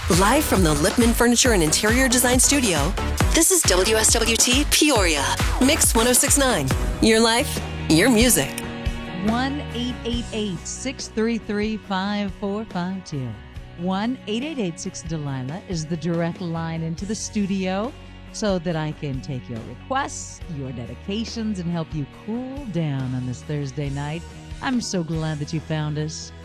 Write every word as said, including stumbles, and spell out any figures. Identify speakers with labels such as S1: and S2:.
S1: Live from the Lipman Furniture and Interior Design Studio, this is W S W T Peoria, Mix one oh six point nine. Your life, your music.
S2: one eight eight eight, six three three, five four five two. one eight eight eight six Delilah is the direct line into the studio so that I can take your requests, your dedications, and help you cool down on this Thursday night. I'm so glad that you found us.